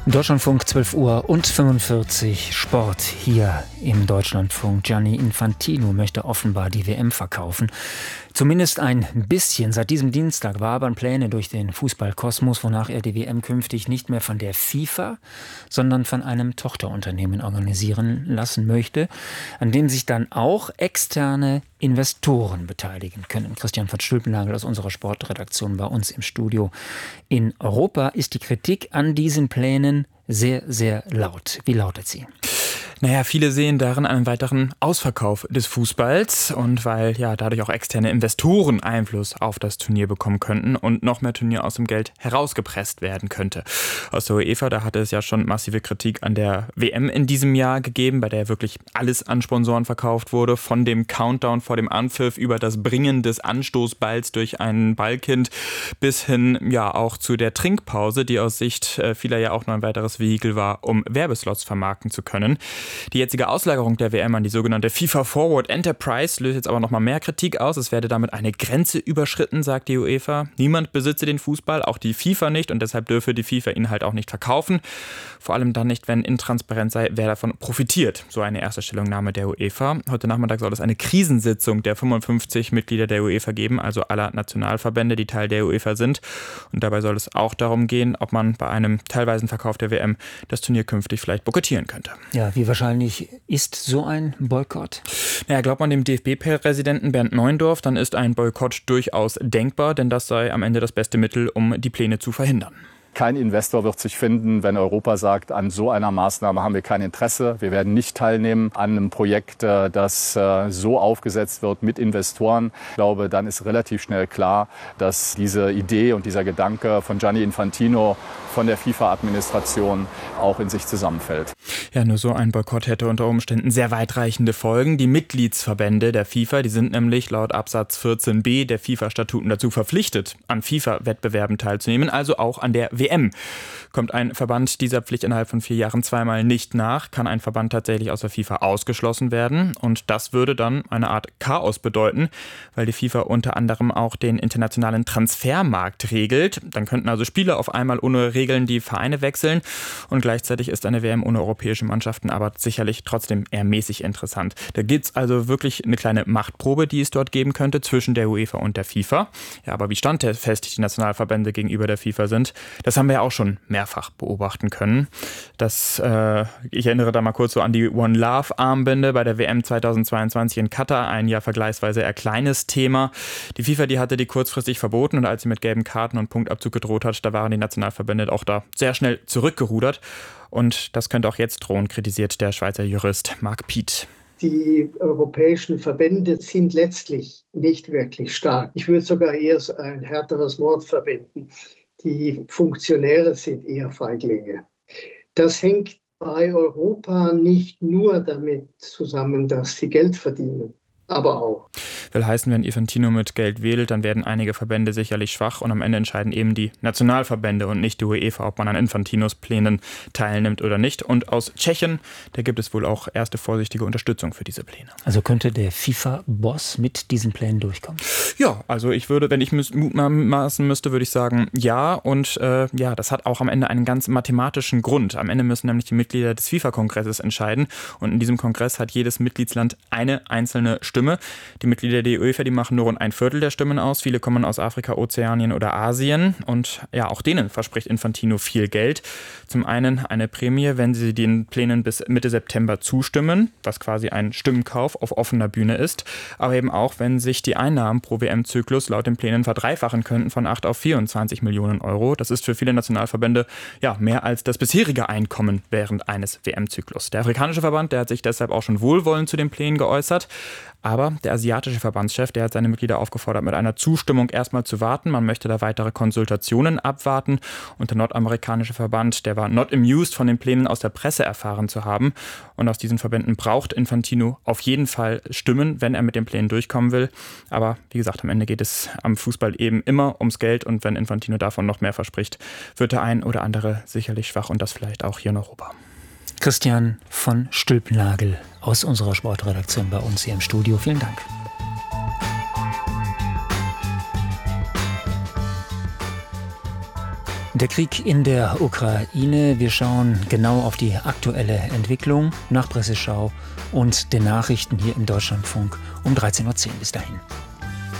Deutschlandfunk 12 Uhr und 45 Sport hier im Deutschlandfunk. Gianni Infantino möchte offenbar die WM verkaufen. Zumindest ein bisschen. Seit diesem Dienstag wabern Pläne durch den Fußballkosmos, wonach er die WM künftig nicht mehr von der FIFA, sondern von einem Tochterunternehmen organisieren lassen möchte, an dem sich dann auch externe Investoren beteiligen können. Christian von Stülpenhagel aus unserer Sportredaktion bei uns im Studio. In Europa ist die Kritik an diesen Plänen sehr, sehr laut. Wie lautet sie? Naja, viele sehen darin einen weiteren Ausverkauf des Fußballs und weil ja dadurch auch externe Investoren Einfluss auf das Turnier bekommen könnten und noch mehr Turnier aus dem Geld herausgepresst werden könnte. Aus der UEFA, da hatte es ja schon massive Kritik an der WM in diesem Jahr gegeben, bei der wirklich alles an Sponsoren verkauft wurde, von dem Countdown vor dem Anpfiff über das Bringen des Anstoßballs durch ein Ballkind bis hin ja auch zu der Trinkpause, die aus Sicht vieler ja auch noch ein weiteres Vehikel war, um Werbeslots vermarkten zu können. Die jetzige Auslagerung der WM an die sogenannte FIFA Forward Enterprise löst jetzt aber noch mal mehr Kritik aus. Es werde damit eine Grenze überschritten, sagt die UEFA. Niemand besitze den Fußball, auch die FIFA nicht, und deshalb dürfe die FIFA ihn halt auch nicht verkaufen. Vor allem dann nicht, wenn intransparent sei, wer davon profitiert. So eine erste Stellungnahme der UEFA. Heute Nachmittag soll es eine Krisensitzung der 55 Mitglieder der UEFA geben, also aller Nationalverbände, die Teil der UEFA sind. Und dabei soll es auch darum gehen, ob man bei einem teilweisen Verkauf der WM das Turnier künftig vielleicht boykottieren könnte. Ja, wie wahrscheinlich ist so ein Boykott? Naja, glaubt man dem DFB-Präsidenten Bernd Neuendorf, dann ist ein Boykott durchaus denkbar, denn das sei am Ende das beste Mittel, um die Pläne zu verhindern. Kein Investor wird sich finden, wenn Europa sagt, an so einer Maßnahme haben wir kein Interesse. Wir werden nicht teilnehmen an einem Projekt, das so aufgesetzt wird mit Investoren. Ich glaube, dann ist relativ schnell klar, dass diese Idee und dieser Gedanke von Gianni Infantino, von der FIFA-Administration auch in sich zusammenfällt. Ja, nur so ein Boykott hätte unter Umständen sehr weitreichende Folgen. Die Mitgliedsverbände der FIFA, die sind nämlich laut Absatz 14b der FIFA-Statuten dazu verpflichtet, an FIFA-Wettbewerben teilzunehmen, also auch an der WM. Kommt ein Verband dieser Pflicht innerhalb von 4 Jahren zweimal nicht nach, kann ein Verband tatsächlich aus der FIFA ausgeschlossen werden. Und das würde dann eine Art Chaos bedeuten, weil die FIFA unter anderem auch den internationalen Transfermarkt regelt. Dann könnten also Spieler auf einmal ohne Regeln die Vereine wechseln. Und gleichzeitig ist eine WM ohne europäische Mannschaften aber sicherlich trotzdem eher mäßig interessant. Da gibt es also wirklich eine kleine Machtprobe, die es dort geben könnte zwischen der UEFA und der FIFA. Ja, aber wie standfest die Nationalverbände gegenüber der FIFA sind, das haben wir ja auch schon mehrfach beobachten können. Ich erinnere da mal kurz so an die One Love Armbinde bei der WM 2022 in Katar, ein ja vergleichsweise eher kleines Thema. Die FIFA, die hatte die kurzfristig verboten und als sie mit gelben Karten und Punktabzug gedroht hat, da waren die Nationalverbände auch da sehr schnell zurückgerudert. Und das könnte auch jetzt drohen, kritisiert der Schweizer Jurist Marc Piet. Die europäischen Verbände sind letztlich nicht wirklich stark. Ich würde sogar eher ein härteres Wort verwenden. Die Funktionäre sind eher Feiglinge. Das hängt bei Europa nicht nur damit zusammen, dass sie Geld verdienen, aber auch. Will heißen, wenn Infantino mit Geld wählt, dann werden einige Verbände sicherlich schwach und am Ende entscheiden eben die Nationalverbände und nicht die UEFA, ob man an Infantinos Plänen teilnimmt oder nicht. Und aus Tschechien, da gibt es wohl auch erste vorsichtige Unterstützung für diese Pläne. Also könnte der FIFA-Boss mit diesen Plänen durchkommen? Ja, also ich würde, wenn ich mutmaßen müsste, würde ich sagen, ja. Und das hat auch am Ende einen ganz mathematischen Grund. Am Ende müssen nämlich die Mitglieder des FIFA-Kongresses entscheiden. Und in diesem Kongress hat jedes Mitgliedsland eine einzelne Stimme. Die Mitglieder der UEFA, die machen nur rund 1/4 der Stimmen aus. Viele kommen aus Afrika, Ozeanien oder Asien. Und ja, auch denen verspricht Infantino viel Geld. Zum einen eine Prämie, wenn sie den Plänen bis Mitte September zustimmen, was quasi ein Stimmenkauf auf offener Bühne ist. Aber eben auch, wenn sich die Einnahmen pro WM-Zyklus laut den Plänen verdreifachen könnten von 8 auf 24 Millionen Euro. Das ist für viele Nationalverbände ja mehr als das bisherige Einkommen während eines WM-Zyklus. Der afrikanische Verband, der hat sich deshalb auch schon wohlwollend zu den Plänen geäußert. Aber der asiatische Verbandschef, der hat seine Mitglieder aufgefordert, mit einer Zustimmung erstmal zu warten. Man möchte da weitere Konsultationen abwarten. Und der nordamerikanische Verband, der war not amused, von den Plänen aus der Presse erfahren zu haben. Und aus diesen Verbänden braucht Infantino auf jeden Fall Stimmen, wenn er mit den Plänen durchkommen will. Aber wie gesagt, am Ende geht es am Fußball eben immer ums Geld. Und wenn Infantino davon noch mehr verspricht, wird der ein oder andere sicherlich schwach und das vielleicht auch hier in Europa. Christian von Stülpenhagel aus unserer Sportredaktion bei uns hier im Studio. Vielen Dank. Der Krieg in der Ukraine. Wir schauen genau auf die aktuelle Entwicklung nach Presseschau und den Nachrichten hier im Deutschlandfunk um 13:10 Uhr. Bis dahin.